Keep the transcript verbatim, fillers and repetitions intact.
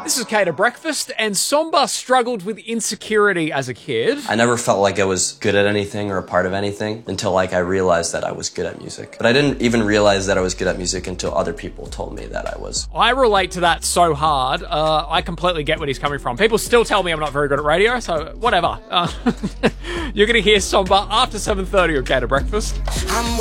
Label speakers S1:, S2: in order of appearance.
S1: This is Cater Breakfast, and Somba struggled with insecurity as a kid.
S2: I never felt like I was good at anything or a part of anything until like I realized that I was good at music. But I didn't even realize that I was good at music until other people told me that I was.
S1: I relate to that so hard. Uh, I completely get where he's coming from. People still tell me I'm not very good at radio, so whatever. Uh, you're going to hear Somba after seven thirty on Cater Breakfast. I'm